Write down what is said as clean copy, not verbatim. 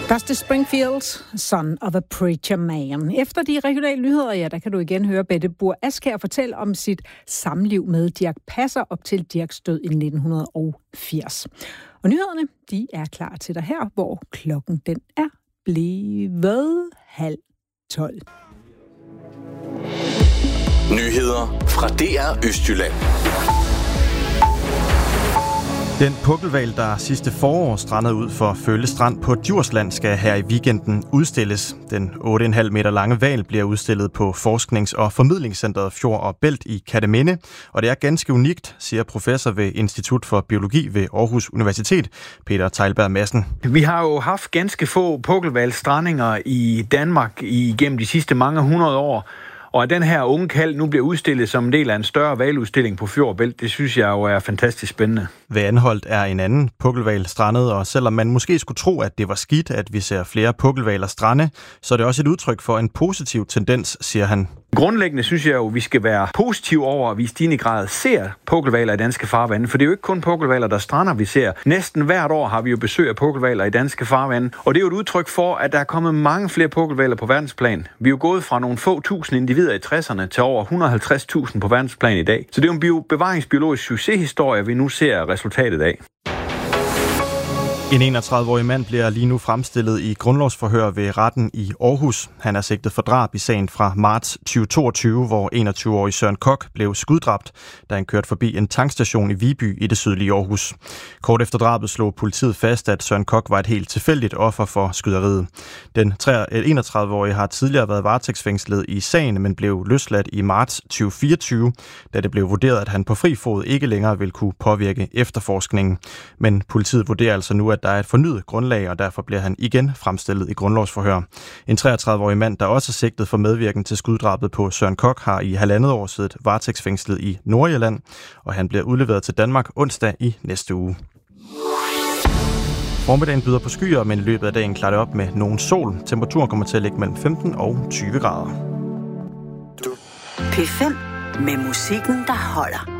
Dusty Springfield, Son of a Preacher Man. Efter de regionale nyheder, ja, der kan du igen høre Bette Buhr Askjær fortælle om sit samliv med Dirch Passer op til Dirchs død i 1980. Og nyhederne, de er klar til dig her, hvor klokken den er blevet 11:30. Nyheder fra DR Østjylland. Den pukkelhval, der sidste forår strandede ud for Følle Strand på Djursland, skal her i weekenden udstilles. Den 8,5 meter lange hval bliver udstillet på Forsknings- og Formidlingscentret Fjord og Bælt i Kerteminde, og det er ganske unikt, siger professor ved Institut for Biologi ved Aarhus Universitet, Peter Teilberg Madsen. Vi har jo haft ganske få pukkelhvalstrandinger i Danmark igennem de sidste mange hundrede år. Og at den her unge kalv nu bliver udstillet som en del af en større hvaludstilling på Fjord og Bælt, det synes jeg jo er fantastisk spændende. Ved Anholt er en anden pukkelhval strandet, og selvom man måske skulle tro, at det var skidt, at vi ser flere pukkelhvaler strande, så er det også et udtryk for en positiv tendens, siger han. Grundlæggende synes jeg jo, at vi skal være positive over, at vi i stigende grad ser pukkelhvaler i danske farvande. For det er jo ikke kun pukkelhvaler, der strander, vi ser. Næsten hvert år har vi jo besøg af pukkelhvaler i danske farvande. Og det er jo et udtryk for, at der er kommet mange flere pukkelhvaler på verdensplan. Vi er jo gået fra nogle få tusind individer i 60'erne til over 150.000 på verdensplan i dag. Så det er jo en bevaringsbiologisk succeshistorie, vi nu ser resultatet af. En 31-årig mand bliver lige nu fremstillet i grundlovsforhør ved retten i Aarhus. Han er sigtet for drab i sagen fra marts 2022, hvor 21-årig Søren Kok blev skuddræbt, da han kørte forbi en tankstation i Viby i det sydlige Aarhus. Kort efter drabet slog politiet fast, at Søren Kok var et helt tilfældigt offer for skyderiet. Den 31-årige har tidligere været varetægtsfængslet i sagen, men blev løsladt i marts 2024, da det blev vurderet, at han på fri fod ikke længere ville kunne påvirke efterforskningen. Men politiet vurderer altså nu, at der er et fornyet grundlag, og derfor bliver han igen fremstillet i grundlovsforhør. En 33-årig mand, der også er sigtet for medvirken til skuddrabet på Søren Kok, har i 1,5 år siddet varetægtsfængslet i Nordjylland, og han bliver udleveret til Danmark onsdag i næste uge. Formiddagen byder på skyer, men i løbet af dagen klarer det op med nogen sol. Temperaturen kommer til at ligge mellem 15 og 20 grader. P5 med musikken, der holder.